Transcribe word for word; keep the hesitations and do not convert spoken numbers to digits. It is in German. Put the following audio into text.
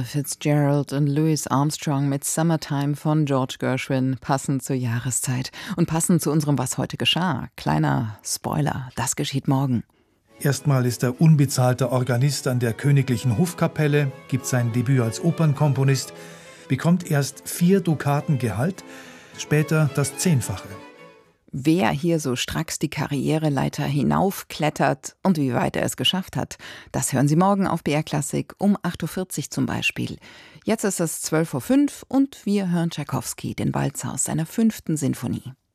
Fitzgerald und Louis Armstrong mit Summertime von George Gershwin, passend zur Jahreszeit und passend zu unserem Was heute geschah. Kleiner Spoiler, das geschieht morgen. Erstmal ist er unbezahlter Organist an der Königlichen Hofkapelle, gibt sein Debüt als Opernkomponist, bekommt erst vier Dukaten Gehalt, später das Zehnfache. Wer hier so stracks die Karriereleiter hinaufklettert und wie weit er es geschafft hat, das hören Sie morgen auf B R Klassik um acht Uhr vierzig zum Beispiel. Jetzt ist es zwölf Uhr fünf und wir hören Tschaikowski, den Walzer aus seiner fünften Sinfonie.